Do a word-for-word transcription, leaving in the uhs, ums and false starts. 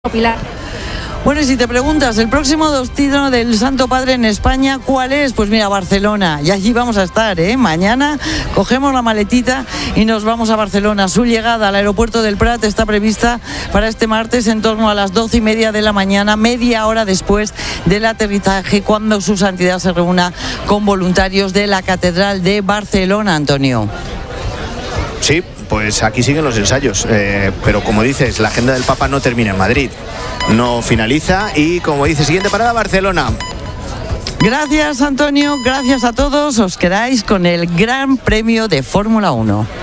Pilar. Bueno, y si te preguntas, el próximo destino del Santo Padre en España, ¿cuál es? Pues mira, Barcelona. Y allí vamos a estar, ¿eh? Mañana cogemos la maletita y nos vamos a Barcelona. Su llegada al aeropuerto del Prat está prevista para este martes en torno a las doce y media de la mañana, media hora después del aterrizaje, cuando su santidad se reúna con voluntarios de la Catedral de Barcelona, Antonio. Sí, pues aquí siguen los ensayos, eh, pero como dices, la agenda del Papa no termina en Madrid, no finaliza y, como dice, siguiente parada, Barcelona. Gracias, Antonio, gracias a todos. Os quedáis con el Gran Premio de Fórmula uno.